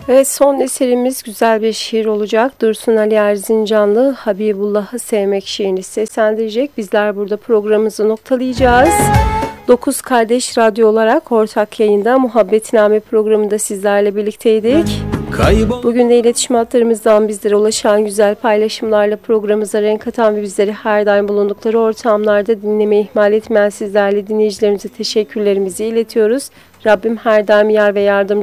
Evet, son eserimiz güzel bir şiir olacak. Dursun Ali Erzincanlı Habibullah'ı Sevmek şiirini seslendirecek. Bizler burada programımızı noktalayacağız. 9 Kardeş Radyo olarak ortak yayında Muhabbetname programında sizlerle birlikteydik. Bugün de iletişim hatlarımızdan bizlere ulaşan güzel paylaşımlarla programımıza renk atan ve bizleri her daim bulundukları ortamlarda dinlemeyi ihmal etmeyen sizlerle dinleyicilerimize teşekkürlerimizi iletiyoruz. Rabbim her daim yar ve yardımcı